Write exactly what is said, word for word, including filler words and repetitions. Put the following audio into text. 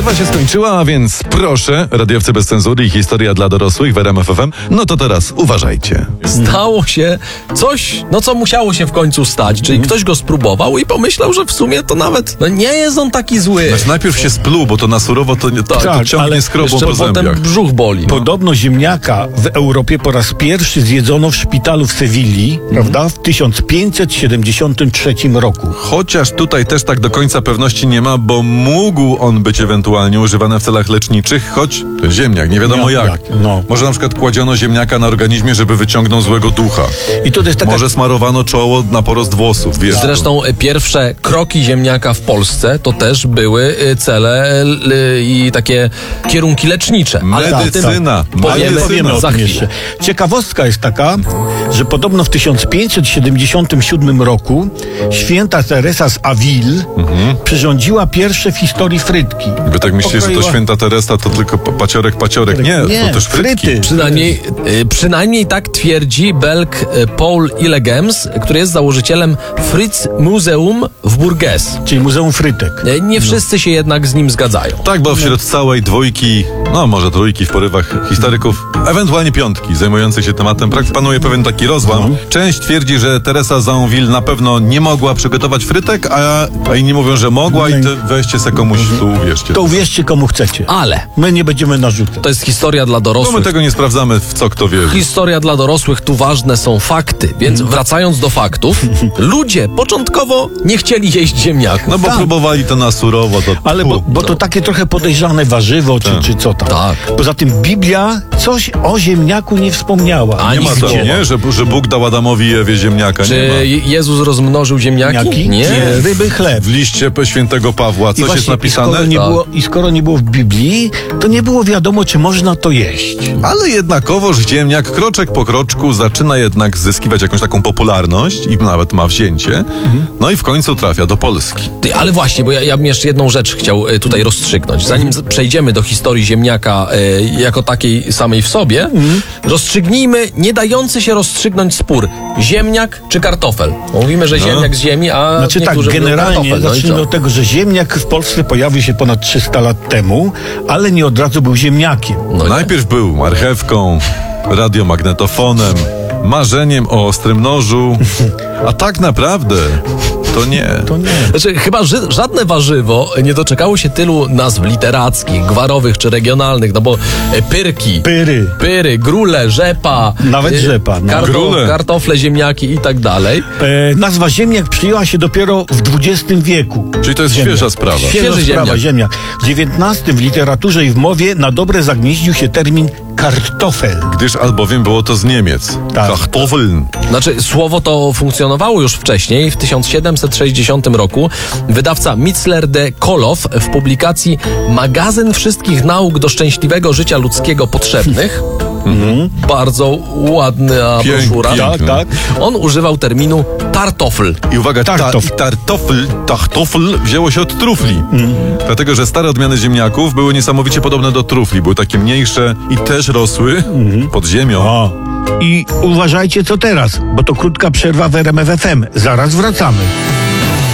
Przerwa się skończyła, a więc proszę, radiowcy bez cenzury i historia dla dorosłych w R M F F M. No to teraz uważajcie. Stało się coś, no co musiało się w końcu stać, czyli ktoś go spróbował i pomyślał, że w sumie to nawet no nie jest on taki zły. Znaczy najpierw się spluł, bo to na surowo to, nie, to, Tak, to ciągnie ale skrobą Jeszcze po potem zębiach. brzuch boli. Podobno ziemniaka w Europie po raz pierwszy zjedzono w szpitalu w Sewilli, prawda, w tysiąc pięćset siedemdziesiątym trzecim roku. Chociaż tutaj też tak do końca pewności nie ma, bo mógł on być ewentualnie używany w celach leczniczych, choć to ziemniak, nie wiadomo Jak, jak. jak, no. Może na przykład kładziono ziemniaka na organizmie, żeby wyciągnął złego ducha. I to jest taka... Może smarowano czoło na porost włosów, wiesz. Zresztą y, pierwsze kroki ziemniaka w Polsce to też były y, cele y, i takie kierunki lecznicze. Ale o tym Medycyna. powiemy, Powiemy o za tym chwilę. jeszcze. Ciekawostka jest taka, że podobno w tysiąc pięćset siedemdziesiątym siódmym roku święta Teresa z Avil przyrządziła pierwsze w historii frytki. Wy tak myślicie, że to Pokroiła- święta Teresa to tylko pa- paciorek, paciorek. Nie, Nie, to też frytki. fryty. Przynajmniej, y, przynajmniej tak twierdzi Belg y, Paul Illegems, który jest założycielem Fritz Museum w Burges. Czyli Muzeum Frytek. Y, Nie wszyscy się jednak z nim zgadzają. Tak, bo wśród całej dwójki, no może trójki w porywach historyków, ewentualnie piątki zajmujących się tematem, prak- panuje pewien taki rozłam. Część twierdzi, że Teresa Zaonville na pewno nie mogła przygotować frytek, a, a inni mówią, że mogła i to weźcie se komuś tu uwierzcie. To uwierzcie komu chcecie. Ale My nie będziemy narzucać. to jest historia dla No my dorosłych. tego nie sprawdzamy, w co kto wierzy. Historia dla dorosłych, tu ważne są fakty. Więc wracając do faktów, ludzie początkowo nie chcieli jeść ziemniaków. No bo Tak. próbowali to na surowo, to... Ale bo, bo to takie trochę podejrzane warzywo, czy, czy co tam. Tak. Poza tym Biblia coś o ziemniaku nie wspomniała. Ani Nie ma tam, słowa. nie? Że, że Bóg dał Adamowi i Ewie ziemniaka, Czy nie ma. Je- Jezus rozmnożył ziemniaki? Ziemniaki? Nie. Ryby, chleb. W liście świętego Pawła I coś właśnie, jest napisane? I skoro, nie Tak. było, I skoro nie było w Biblii, to nie było wiadomo, czy można to jeść. Ale jednakowoż ziemniak kroczek po kroczku zaczyna jednak zyskiwać jakąś taką popularność i nawet ma wzięcie. No i w końcu trafia do Polski. Ty, ale właśnie, bo ja, ja bym jeszcze jedną rzecz chciał y, tutaj rozstrzygnąć. Zanim z- przejdziemy do historii ziemniaka y, jako takiej samej w sobie, rozstrzygnijmy nie dający się rozstrzygnąć spór. Ziemniak czy kartofel? Bo mówimy, że ziemniak z ziemi, a Znaczy tak, niektórzy mówią generalnie kartofel. No i zacznijmy co? od tego, że ziemniak w Polsce pojawił się ponad trzysta lat temu, ale nie od razu był ziemniakiem. No nie. Najpierw był marchewką, radiomagnetofonem, marzeniem o ostrym nożu, a tak naprawdę to nie. To nie. Znaczy, chyba ży- żadne warzywo nie doczekało się tylu nazw literackich, gwarowych czy regionalnych, no bo e, pyrki, Pyry. pyry, grule, rzepa, Nawet e, rzepa, no. karto- Grule. kartofle, ziemniaki i tak dalej. E, nazwa ziemniak przyjęła się dopiero w dwudziestym wieku. Czyli to jest Ziemniak. świeża sprawa. Świeża Świeży sprawa, ziemniak. ziemniak. W dziewiętnastym w literaturze i w mowie na dobre zagnieździł się termin kartofel. Gdyż albowiem było to z Niemiec. Tak. Kartoffeln. Znaczy, słowo to funkcjonowało już wcześniej. W tysiąc siedemset sześćdziesiątym roku wydawca Mitzler de Kolow w publikacji Magazyn Wszystkich Nauk do Szczęśliwego Życia Ludzkiego Potrzebnych, bardzo ładna Pięknie. broszura, Tak, tak. on używał terminu tartofl. I uwaga, ta, Tartof. tartofl, tartofl wzięło się od trufli. Dlatego, że stare odmiany ziemniaków były niesamowicie podobne do trufli. Były takie mniejsze i też rosły pod ziemią. O. I uważajcie co teraz, bo to krótka przerwa w R M F F M. Zaraz wracamy.